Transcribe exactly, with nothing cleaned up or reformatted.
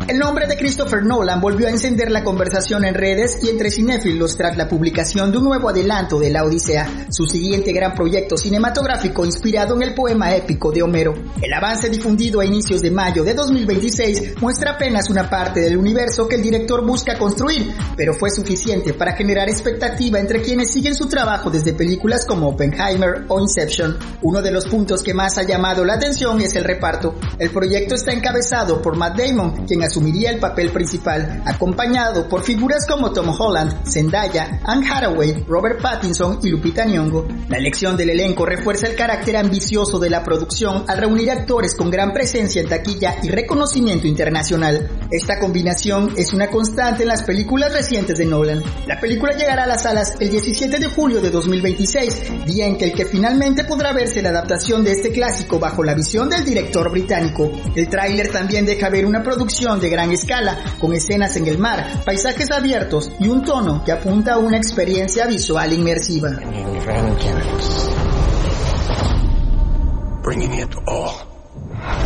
El nombre de Christopher Nolan volvió a encender la conversación en redes y entre cinéfilos tras la publicación de un nuevo adelanto de La Odisea, su siguiente gran proyecto cinematográfico inspirado en el poema épico de Homero. El avance difundido a inicios de mayo de dos mil veintiséis muestra apenas una parte del universo que el director busca construir, pero fue suficiente para generar expectativa entre quienes siguen su trabajo desde películas como Oppenheimer o Inception. Uno de los puntos que más ha llamado la atención es el reparto. El proyecto está encabezado por Matt Damon, quien asumiría el papel principal, acompañado por figuras como Tom Holland, Zendaya, Anne Hathaway, Robert Pattinson y Lupita Nyong'o. La elección del elenco refuerza el carácter ambicioso de la producción al reunir actores con gran presencia en taquilla y reconocimiento internacional. Esta combinación es una constante en las películas recientes de Nolan. La película llegará a las salas el diecisiete de julio de dos mil veintiséis, día en que el que finalmente podrá verse la adaptación de este clásico bajo la visión del director británico. El tráiler también deja ver una producción de gran escala, con escenas en el mar, paisajes abiertos y un tono que apunta a una experiencia visual inmersiva. Bringing it all.